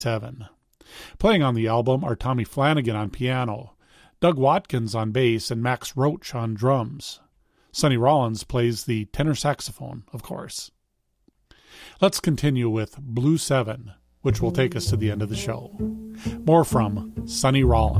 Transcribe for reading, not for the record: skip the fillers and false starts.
1987. Playing on the album are Tommy Flanagan on piano, Doug Watkins on bass, and Max Roach on drums. Sonny Rollins plays the tenor saxophone, of course. Let's continue with Blue 7, which will take us to the end of the show. More from Sonny Rollins.